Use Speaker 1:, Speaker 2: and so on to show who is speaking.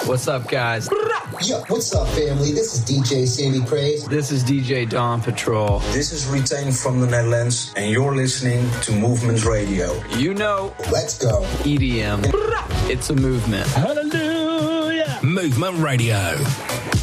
Speaker 1: What's up, guys?
Speaker 2: Yo, what's up, family? This is DJ Sammy Praise.
Speaker 1: This is DJ Dawn Patrol.
Speaker 3: This is Retain from the Netherlands, and you're listening to Movement Radio.
Speaker 1: You know,
Speaker 2: let's go.
Speaker 1: EDM. It's a movement.
Speaker 4: Hallelujah.
Speaker 5: Movement Radio.